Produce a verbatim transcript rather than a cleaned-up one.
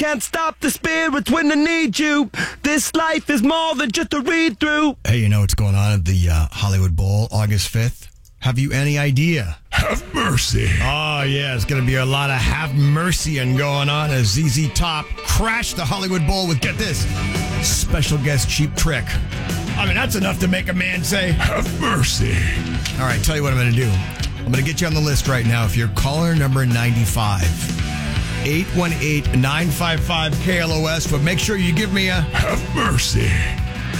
can't stop the spirits when they need you. This life is more than just a read-through. Hey, you know what's going on at the uh, Hollywood Bowl, August fifth? Have you any idea? Have mercy. Oh, yeah, it's going to be a lot of have mercy-ing going on as Z Z Top crashed the Hollywood Bowl with, get this, special guest Cheap Trick. I mean, that's enough to make a man say, have mercy. All right, tell you what I'm going to do. I'm going to get you on the list right now. If you're caller number ninety-five, eight one eight, nine five five, K L O S, but make sure you give me a have mercy.